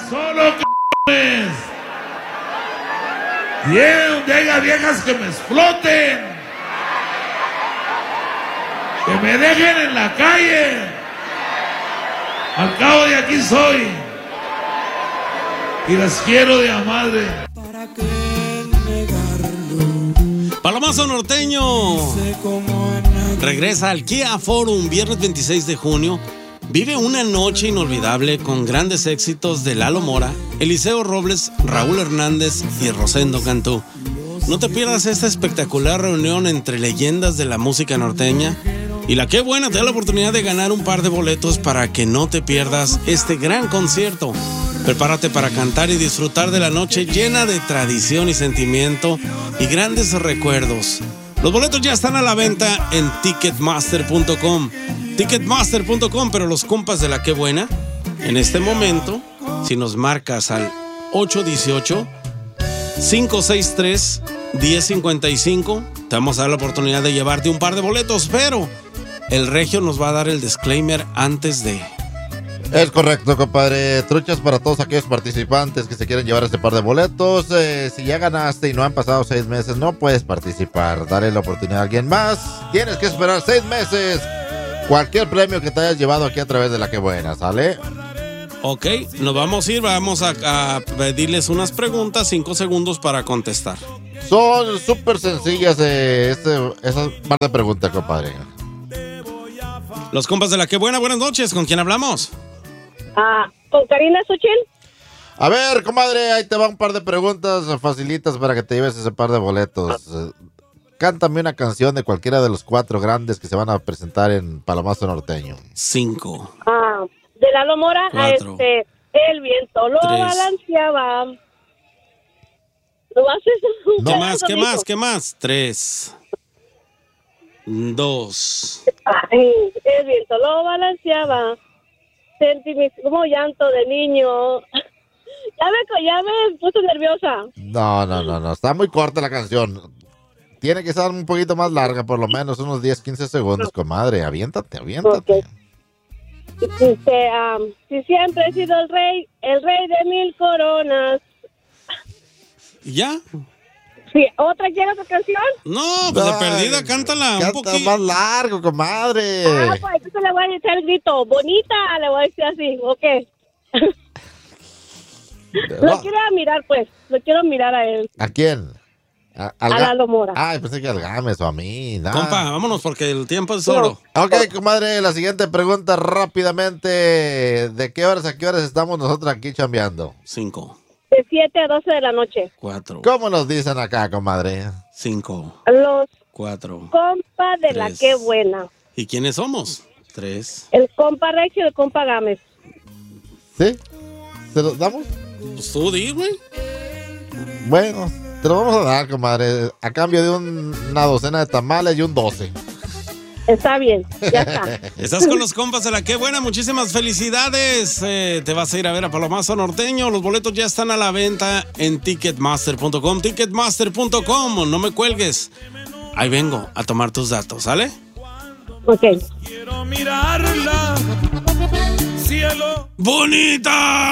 solo, cabrones. Bien, donde haya viejas que me exploten. Que me dejen en la calle. Al cabo de aquí soy. Y las quiero de a madre. ¿Para qué negarlo? Palomazo Norteño regresa al Kia Forum viernes 26 de junio. Vive una noche inolvidable con grandes éxitos de Lalo Mora, Eliseo Robles, Raúl Hernández y Rosendo Cantú. No te pierdas esta espectacular reunión entre leyendas de la música norteña. Y la Qué Buena te da la oportunidad de ganar un par de boletos para que no te pierdas este gran concierto. Prepárate para cantar y disfrutar de la noche llena de tradición y sentimiento y grandes recuerdos. Los boletos ya están a la venta en Ticketmaster.com. Ticketmaster.com, pero los compas de la Qué Buena, en este momento, si nos marcas al 818-563-1055, te vamos a dar la oportunidad de llevarte un par de boletos, pero el Regio nos va a dar el disclaimer antes de... Es correcto, compadre. Truchas para todos aquellos participantes que se quieren llevar este par de boletos. Si ya ganaste y no han pasado 6 meses, no puedes participar. Dale la oportunidad a alguien más. Tienes que esperar 6 meses. Cualquier premio que te hayas llevado aquí a través de la Qué Buena, ¿sale? Ok, nos vamos a ir, vamos a pedirles unas preguntas, 5 segundos para contestar. Son súper sencillas esas par de preguntas, compadre. Los compas de la Qué Buena, buenas noches, ¿con quién hablamos? ¿Con Karina Xochitl? A ver, comadre, ahí te va un par de preguntas facilitas para que te lleves ese par de boletos. Cántame una canción de cualquiera de los 4 grandes que se van a presentar en Palomazo Norteño. 5. De Lalo Mora 4, el viento lo 3. balanceaba. ¿Lo haces? ¿Qué más? 3, 2. El viento lo balanceaba. Sentí como llanto de niño. Ya me puse nerviosa. No. Está muy corta la canción. Tiene que ser un poquito más larga, por lo menos unos 10, 15 segundos, comadre. Aviéntate. Okay. Si siempre he sido el rey de 1000 coronas. ¿Ya? Sí, ¿otra quiere otra canción? No, pues de perdida, cántala un poquito más largo, comadre. Pues entonces le voy a echar el grito. Bonita, le voy a decir así, ¿ok? Lo quiero mirar, pues. Lo quiero mirar a él. ¿A quién? A Lalo Mora. Ay, pensé que al Gámez o a mí. Nah. Compa, vámonos porque el tiempo es oro. Ok, comadre, la siguiente pregunta rápidamente. ¿De qué horas a qué horas estamos nosotros aquí chambeando? 5. De 7 a 12 de la noche. 4. ¿Cómo nos dicen acá, comadre? 5. Los 4. compa de la Qué Buena. ¿Y quiénes somos? 3. El compa Rex y el compa Gámez. ¿Sí? ¿Se los damos? Pues tú di, güey. Bueno, te lo vamos a dar, comadre, a cambio de una docena de tamales y un 12. Está bien, ya está. Estás con los compas de la Qué Buena, muchísimas felicidades. Te vas a ir a ver a Palomazo Norteño. Los boletos ya están a la venta en Ticketmaster.com. Ticketmaster.com, no me cuelgues. Ahí vengo a tomar tus datos, ¿sale? Ok. Quiero mirarla, cielo. ¡Bonita!